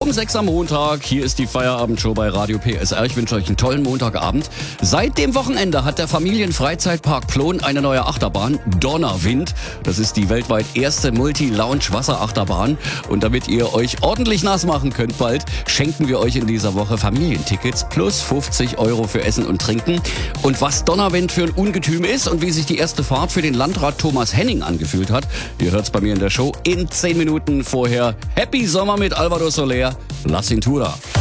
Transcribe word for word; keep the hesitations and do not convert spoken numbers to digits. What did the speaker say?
um sechs am Montag. Hier ist die Feierabendshow bei Radio P S R. Ich wünsche euch einen tollen Montagabend. Seit dem Wochenende hat der Familienfreizeitpark Plon eine neue Achterbahn, Donnerwind. Das ist die weltweit erste Multi-Lounge-Wasserachterbahn. Und damit ihr euch ordentlich nass machen könnt bald, schenken wir euch in dieser Woche Familientickets plus fünfzig Euro für Essen und Trinken. Und was Donnerwind für ein Ungetüm ist und wie sich die erste Fahrt für den Landrat Thomas Henning angefühlt hat, ihr hört's bei mir in der Show in zehn Minuten. Vorher Happy Sommer mit Alvaro Soler, La Cintura.